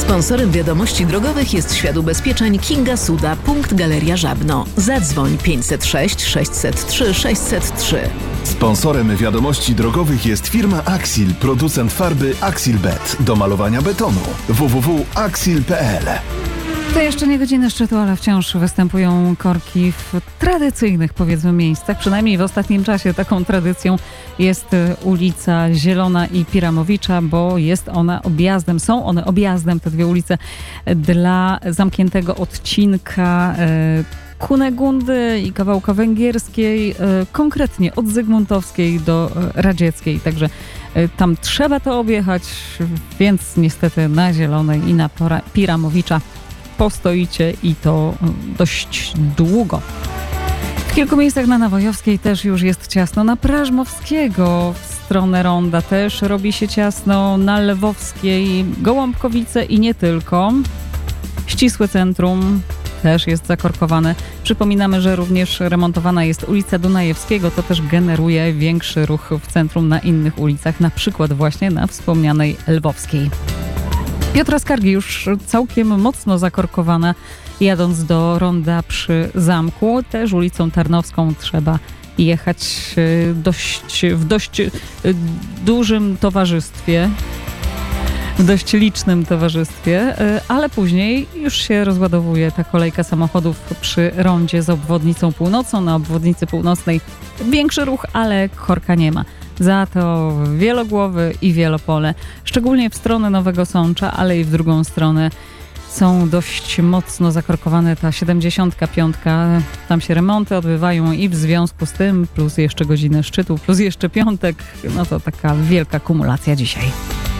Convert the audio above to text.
Sponsorem Wiadomości Drogowych jest Świat Ubezpieczeń Kinga Suda, punkt Galeria Żabno. Zadzwoń 506 603 603. Sponsorem Wiadomości Drogowych jest firma Axil, producent farby Axilbet do malowania betonu. www.axil.pl. To jeszcze nie godziny szczytu, ale wciąż występują korki w tradycyjnych, powiedzmy, miejscach. Przynajmniej w ostatnim czasie taką tradycją jest ulica Zielona i Piramowicza, bo są one objazdem, te dwie ulice, dla zamkniętego odcinka Kunegundy i kawałka Węgierskiej, konkretnie od Zygmuntowskiej do Radzieckiej. Także tam trzeba to objechać, więc niestety na Zielonej i na Piramowicza postoicie i to dość długo. W kilku miejscach na Nawojowskiej też już jest ciasno. Na Prażmowskiego w stronę Ronda też robi się ciasno. Na Lwowskiej, Gołąbkowice i nie tylko. Ścisłe centrum też jest zakorkowane. Przypominamy, że również remontowana jest ulica Dunajewskiego. To też generuje większy ruch w centrum na innych ulicach, na przykład właśnie na wspomnianej Lwowskiej. Piotra Skargi już całkiem mocno zakorkowana, jadąc do Ronda przy Zamku. Też ulicą Tarnowską trzeba jechać w dość dużym towarzystwie, w dość licznym towarzystwie, ale później już się rozładowuje ta kolejka samochodów przy rondzie z obwodnicą północną. Na obwodnicy północnej większy ruch, ale korka nie ma. Za to Wielogłowy i Wielopole. Szczególnie w stronę Nowego Sącza, ale i w drugą stronę są dość mocno zakorkowane. Ta 75. Tam się remonty odbywają i w związku z tym plus jeszcze godziny szczytu, plus jeszcze piątek. No to taka wielka kumulacja dzisiaj.